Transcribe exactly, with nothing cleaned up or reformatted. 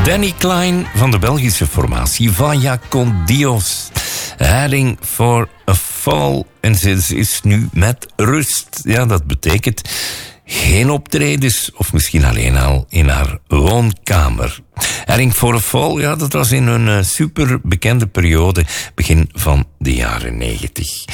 Danny Klein van de Belgische formatie Vaya con Dios. Heading for a Fall. En ze is nu met rust. Ja, dat betekent geen optredens, of misschien alleen al in haar woonkamer. Heading for a Fall, ja, dat was in een uh, super bekende periode, begin van de jaren negentig.